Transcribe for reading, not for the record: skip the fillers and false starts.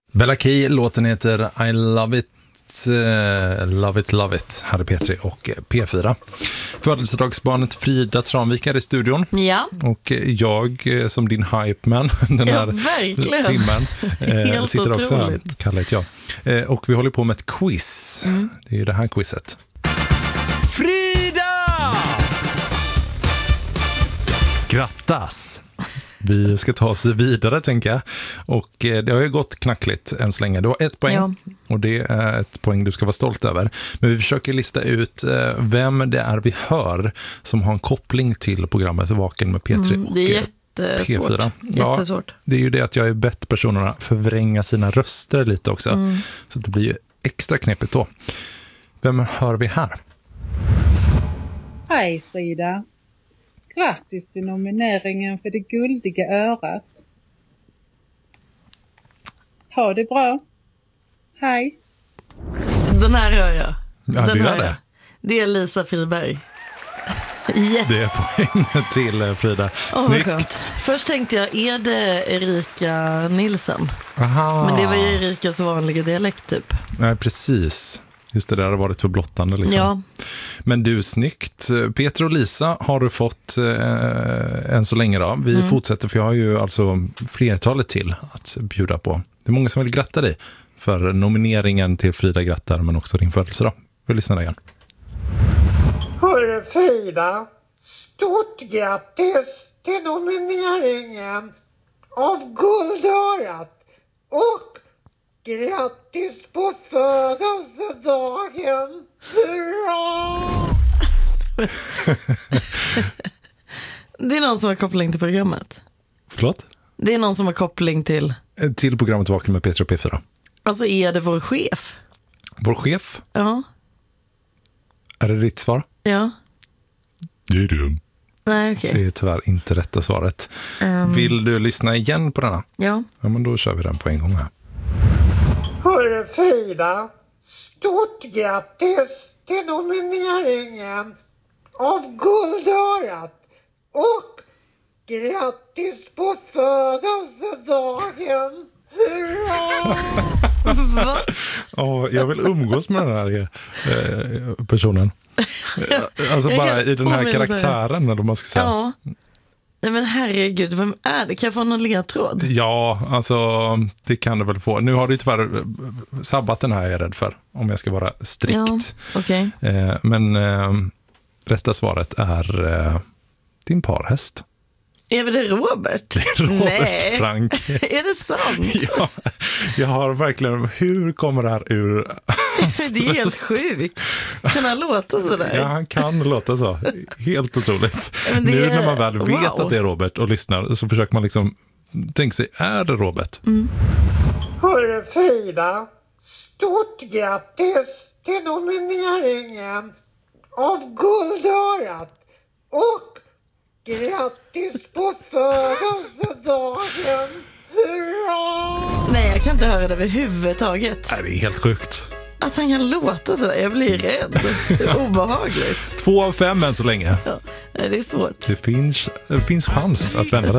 Bella Key, låten heter I Love It. Love It här är P3 och P4. Födelsedagsbarnet Frida Tranvik är i studion. Ja. Och jag som din hype-man den här timmen sitter också här, kallar jag. Och vi håller på med ett quiz. Det är ju det här quizet. Frida! Grattas! Vi ska ta oss vidare, tänker jag. Och det har ju gått knackligt än så länge. Du har 1 poäng. Ja. Och det är ett poäng du ska vara stolt över. Men vi försöker lista ut vem det är vi hör som har en koppling till programmet Vaken med P3 och det är P4. Jättesvårt. Det är ju det att jag har bett personerna förvränga sina röster lite också. Så det blir ju extra knepigt då. Vem hör vi här? Hej Frida. Grattis till nomineringen för det guldiga örat. Ha det bra. Hej. Den här hör jag. Ja, den du gör det. Det är Lisa Friberg. Yes. Det är poäng till Frida. Snyggt. Först tänkte jag, är det Erika Nilsson? Aha. Men det var ju Erikas vanliga dialekt typ. Nej, precis. Just det, där har varit för blottande liksom. Ja. Men du, snyggt. Peter och Lisa har du fått än så länge då. Vi fortsätter, för jag har ju alltså flertalet till att bjuda på. Det är många som vill gratta dig för nomineringen till Frida grattar, men också din födelsedag. Vi lyssnar igen. Hörru Frida, stort grattis till nomineringen av Guldörat och grattis på födelsedagen! Hurra! Det är någon som har koppling till programmet. Förlåt? Det är någon som har koppling till... Till programmet Vaken med P3 och P4. Alltså är det vår chef? Vår chef? Ja. Är det ditt svar? Ja. Det är dum. Nej, okej. Det är tyvärr inte rätta svaret. Vill du lyssna igen på denna? Ja. Ja, men då kör vi den på en gång här. Hörru Frida, stort grattis till nomineringen av Guldörat och grattis på födelsedagen! Hurra! Jag vill umgås med den här personen. Alltså bara i den här karaktären, eller man ska säga. Ja. Nej men herregud, vem är det? Kan jag få någon ledtråd? Ja, alltså det kan du väl få. Nu har du tyvärr sabbat den här, jag är rädd för, om jag ska vara strikt. Ja, okej. Men rätta svaret är din parhäst. Är det Robert? Det är Robert. Nej. Frank. Är det sant? Ja, jag har verkligen... Hur kommer det här ur... Det är helt sjukt. Kan han låta så där? Ja, han kan låta så. Helt otroligt. Nu när man väl vet att det är Robert och lyssnar, så försöker man liksom tänka sig, är det Robert? Hörru Frida, stort grattis till nomineringen av Guldörat och grattis på födelsedagen! Hurra! Nej, jag kan inte höra det överhuvudtaget. Nej, det är helt sjukt. Att han kan låta sådär, jag blir rädd. Det är obehagligt. 2 av 5 än så länge. Ja, det är svårt. Det finns chans att vända det.